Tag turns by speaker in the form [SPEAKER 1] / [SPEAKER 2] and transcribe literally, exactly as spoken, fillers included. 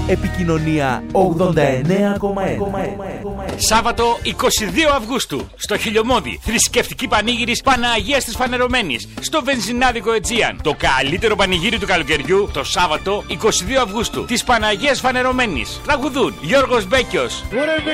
[SPEAKER 1] Επικοινωνία ογδόντα εννέα κόμμα ένα.
[SPEAKER 2] Σάββατο εικοστή δεύτερη Αυγούστου στο Χιλιομώδη. Θρησκευτική πανήγυρης Παναγίας της Φανερωμένης στο βενζινάδικο Αιτζίαν. Το καλύτερο πανηγύρι του καλοκαιριού το Σάββατο εικοστή δεύτερη Αυγούστου της Παναγίας Φανερωμένης. Τραγουδούν Γιώργος Μπέκιος,